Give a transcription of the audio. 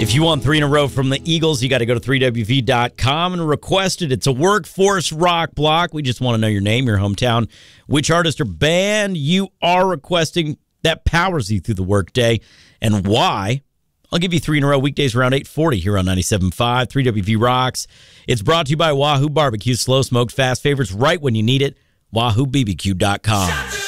If you want 3 in a row from the Eagles, you got to go to 3wv.com and request it. It's a workforce rock block. We just want to know your name, your hometown, which artist or band you are requesting that powers you through the workday, and why. I'll give you 3 in a row weekdays around 8:40 here on 97.5. 3WV Rocks. It's brought to you by Wahoo Barbecue. Slow smoked fast favorites right when you need it. WahooBBQ.com.